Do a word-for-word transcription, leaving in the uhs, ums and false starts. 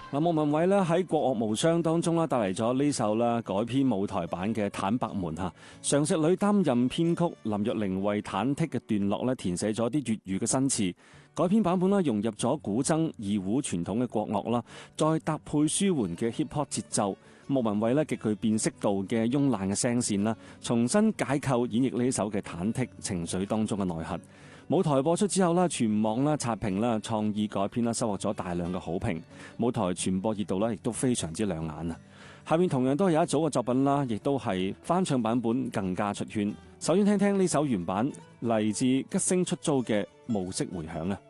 嗱，莫文蔚咧喺《國樂無雙》當中啦，帶嚟咗呢首啦改編舞台版嘅《坦白門》嚇。常石磊擔任編曲，林若寧為忐忑嘅段落咧填寫咗啲粵語嘅新詞。改編版本啦融入咗古箏、二胡傳統嘅國樂啦，再搭配舒緩嘅 hip hop 節奏。莫文蔚咧極具辨識度嘅慵懶嘅聲線啦，重新解構演繹呢首嘅忐忑情緒當中嘅內核。舞台播出之後啦，全網啦刷屏啦，創意改編啦，收穫咗大量嘅好評。舞台傳播熱度啦，亦都非常之亮眼啊！下面同樣都係有一組嘅作品啦，亦都係翻唱版本更加出圈。首先聽聽呢首原版，嚟自吉星出租嘅《暮色回響》啊！